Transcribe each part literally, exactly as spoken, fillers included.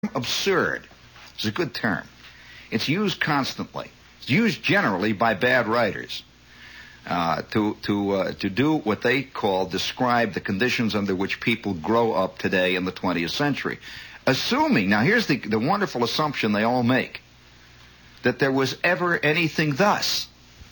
absurd is a good term. It's used constantly. It's used generally by bad writers uh, to to uh, to do what they call describe the conditions under which people grow up today in the twentieth century. Assuming, now here's the, the wonderful assumption they all make, that there was ever anything thus.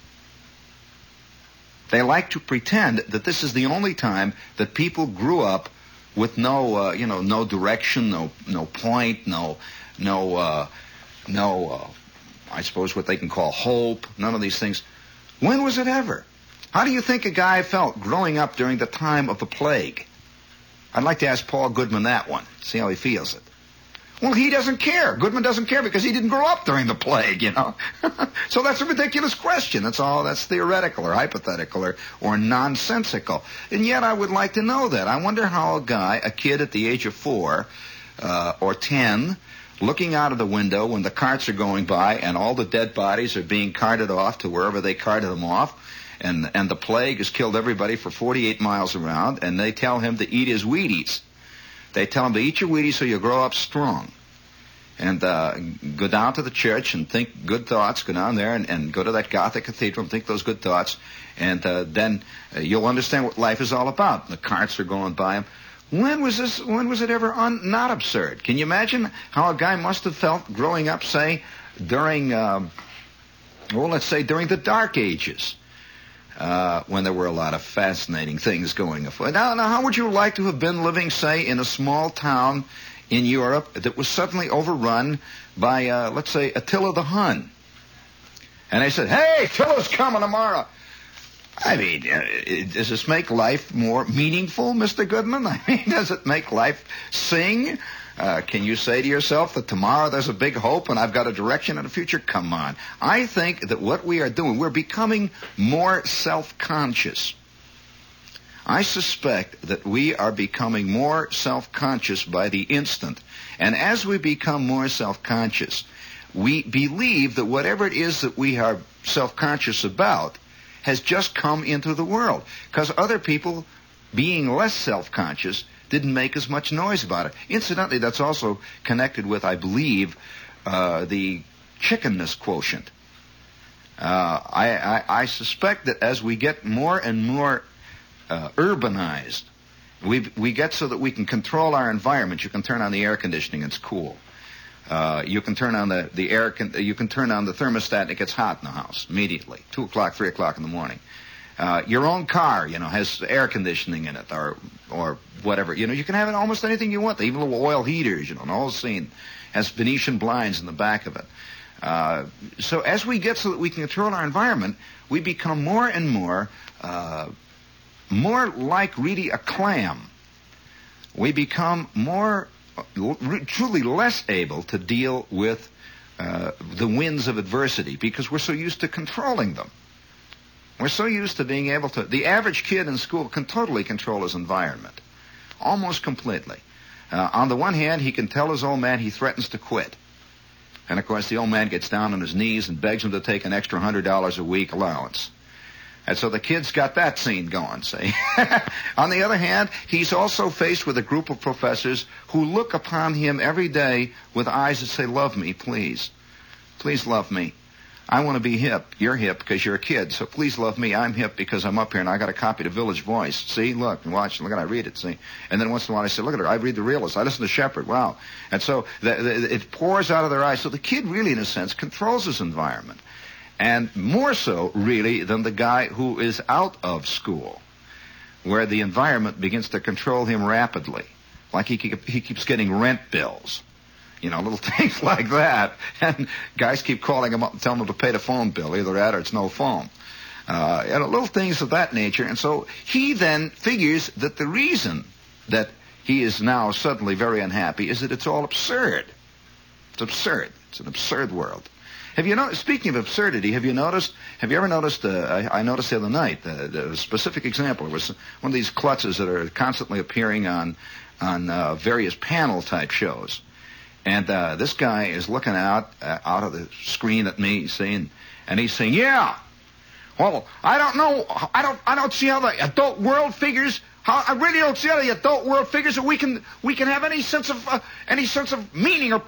They like to pretend that this is the only time that people grew up with no, uh, you know, no direction, no, no point, no, no, uh, no, uh, I suppose what they can call hope, none of these things. When was it ever? How do you think a guy felt growing up during the time of the plague? I'd like to ask Paul Goodman that one, see how he feels it. Well, he doesn't care. Goodman doesn't care because he didn't grow up during the plague, you know. So that's a ridiculous question. That's all. That's theoretical or hypothetical or, or nonsensical. And yet I would like to know that. I wonder how a guy, a kid at the age of four uh, or ten, looking out of the window when the carts are going by and all the dead bodies are being carted off to wherever they carted them off, and, and the plague has killed everybody for forty-eight miles around, and they tell him to eat his Wheaties. They tell him to eat your Wheaties so you grow up strong. And uh, go down to the church and think good thoughts. Go down there and, and go to that Gothic cathedral and think those good thoughts. And uh, then uh, you'll understand what life is all about. The carts are going by him. When was this? When was it ever un, not absurd? Can you imagine how a guy must have felt growing up, say, during, um, well, let's say during the Dark Ages? Uh, when there were a lot of fascinating things going on. Now, now, how would you like to have been living, say, in a small town in Europe that was suddenly overrun by, uh, let's say, Attila the Hun? And they said, hey, Attila's coming tomorrow. I mean, uh, does this make life more meaningful, Mister Goodman? I mean, does it make life sing? Uh, can you say to yourself that tomorrow there's a big hope and I've got a direction and a future? Come on. I think that what we are doing, we're becoming more self-conscious. I suspect that we are becoming more self-conscious by the instant. And as we become more self-conscious, we believe that whatever it is that we are self-conscious about has just come into the world. Because other people, being less self-conscious, didn't make as much noise about it. Incidentally, that's also connected with, I believe, uh, the chickenness quotient. Uh, I, I, I suspect that as we get more and more uh, urbanized, we we get so that we can control our environment. You can turn on the air conditioning; it's cool. Uh, you can turn on the the air. Con- you can turn on the thermostat, and it gets hot in the house immediately. Two o'clock, three o'clock in the morning. Uh, your own car, you know, has air conditioning in it, or or whatever. You know, you can have it almost anything you want. Even little oil heaters, you know, the whole scene has Venetian blinds in the back of it. Uh, so as we get so that we can control our environment, we become more and more, uh, more like really a clam. We become more, uh, truly less able to deal with uh, the winds of adversity because we're so used to controlling them. We're so used to being able to... The average kid in school can totally control his environment. Almost completely. Uh, on the one hand, he can tell his old man he threatens to quit. And, of course, the old man gets down on his knees and begs him to take an extra one hundred dollars a week allowance. And so the kid's got that scene going, see? On the other hand, he's also faced with a group of professors who look upon him every day with eyes that say, love me, please. Please love me. I want to be hip. You're hip because you're a kid, so please love me. I'm hip because I'm up here and I got a copy of the Village Voice. See, look, and watch, look at I read it, see. And then once in a while I say, look at her, I read the Realist. I listen to Shepherd, wow. And so the, the, it pours out of their eyes. So the kid really, in a sense, controls his environment. And more so, really, than the guy who is out of school, where the environment begins to control him rapidly. Like he, keep, he keeps getting rent bills. You know, little things like that. And guys keep calling him up and telling him to pay the phone bill. Either that or it's no phone. Uh, and little things of that nature. And so he then figures that the reason that he is now suddenly very unhappy is that it's all absurd. It's absurd. It's an absurd world. Have you noticed, speaking of absurdity, have you noticed, have you ever noticed, uh, I, I noticed the other night, uh, a specific example. It was one of these klutzes that are constantly appearing on, on uh, various panel-type shows. And uh, this guy is looking out uh, out of the screen at me, saying, and he's saying, "Yeah, well, I don't know, I don't, I don't see how the adult world figures How, I really don't see how the adult world figures that we can we can have any sense of uh, any sense of meaning or